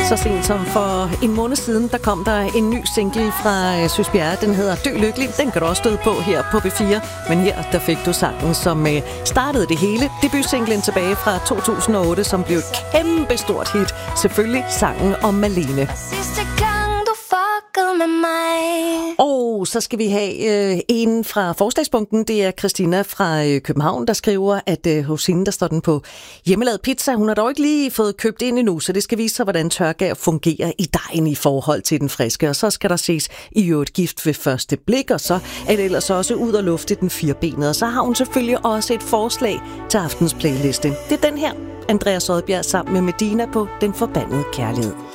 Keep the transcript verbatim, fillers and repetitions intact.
Så sent som for en måned siden, der kom der en ny single fra Søs Bjerre. Den hedder Dø Lykkelig. Den kan du også støde på her på B fire. Men her, der fik du sangen, som startede det hele. Debutsinglen tilbage fra to tusind og otte, som blev et kæmpe stort hit. Selvfølgelig sangen om Malene. Med mig. Og så skal vi have øh, en fra forslagspunkten. Det er Christina fra øh, København, der skriver, at øh, hos hende, der står den på hjemmelavet pizza. Hun har dog ikke lige fået købt ind endnu, så det skal vise sig, hvordan tørgær fungerer i dejen i forhold til den friske. Og så skal der ses i øvrigt gift ved første blik, og så er det ellers også ud og lufte den firebenede. Og så har hun selvfølgelig også et forslag til aftens playliste. Det er den her, Andreas Odbjerg sammen med Medina på Den Forbandede Kærlighed.